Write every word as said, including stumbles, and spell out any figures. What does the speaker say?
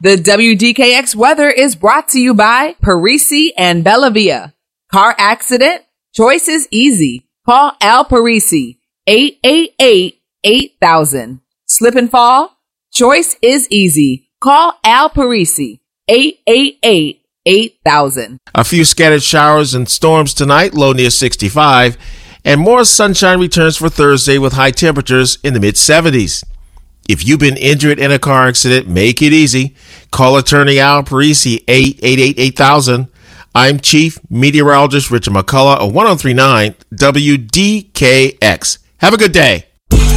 The W D K X weather is brought to you by Parisi and Bellavia. Car accident? Choice is easy. Call Al Parisi, eight eight eight, eight thousand. Slip and fall? Choice is easy. Call Al Parisi, eight eight eight, eight thousand. A few scattered showers and storms tonight, low near sixty-five, and more sunshine returns for Thursday with high temperatures in the mid seventies. If you've been injured in a car accident, make it easy. Call attorney Al Parisi, eight eight eight, eight thousand. I'm Chief Meteorologist Richard McCullough of one oh three point nine W D K X. Have a good day.